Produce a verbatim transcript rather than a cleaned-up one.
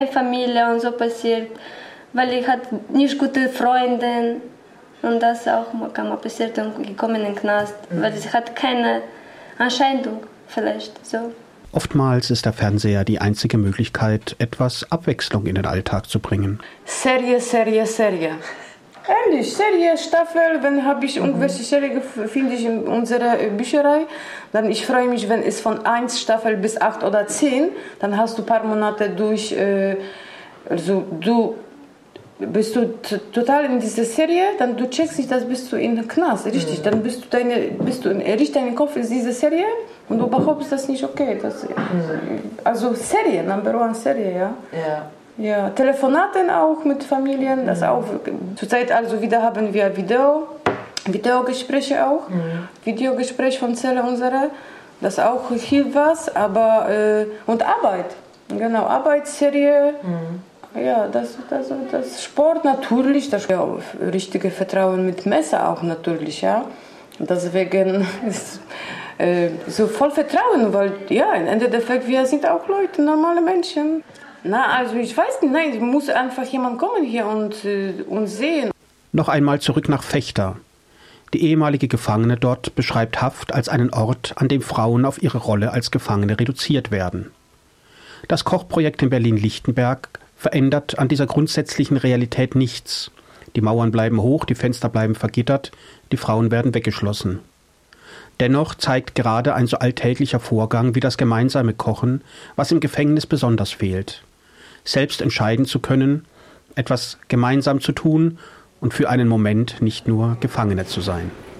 Familie und so passiert, weil ich hatte nicht gute Freunde und das auch kann mal passiert und gekommen in den Knast, mhm. weil sie hat keine Entscheidung vielleicht so. Oftmals ist der Fernseher die einzige Möglichkeit, etwas Abwechslung in den Alltag zu bringen. Serie, Serie, Serie. Ehrlich, Serie, Staffel, wenn habe ich irgendwelche Serie finde ich in unserer Bücherei, dann ich freue mich, wenn es von eins Staffel bis acht oder zehn, dann hast du ein paar Monate durch, äh, also du bist du t- total in dieser Serie, dann du checkst dich, das bist du in den Knast, richtig, mhm. dann bist du deine, bist du in, richtig dein Kopf ist diese Serie und du behauptest das nicht okay, das, mhm. also Serie, Number One Serie, ja. Ja. Ja, Telefonaten auch mit Familien, das auch. Zurzeit also wieder haben wir Video, Videogespräche auch, mhm. Videogespräch von Zelle unserer, das auch hilft was, aber äh, und Arbeit, genau, Arbeitsserie, mhm. ja, das, das, das Sport natürlich, das ja, richtige Vertrauen mit Messer auch natürlich, ja, deswegen ist äh, so voll Vertrauen, weil ja, im Endeffekt wir sind auch Leute, normale Menschen. Na, also ich weiß nicht, nein, muss einfach jemand kommen hier und, äh, und sehen. Noch einmal zurück nach Vechta. Die ehemalige Gefangene dort beschreibt Haft als einen Ort, an dem Frauen auf ihre Rolle als Gefangene reduziert werden. Das Kochprojekt in Berlin-Lichtenberg verändert an dieser grundsätzlichen Realität nichts. Die Mauern bleiben hoch, die Fenster bleiben vergittert, die Frauen werden weggeschlossen. Dennoch zeigt gerade ein so alltäglicher Vorgang wie das gemeinsame Kochen, was im Gefängnis besonders fehlt. Selbst entscheiden zu können, etwas gemeinsam zu tun und für einen Moment nicht nur Gefangene zu sein.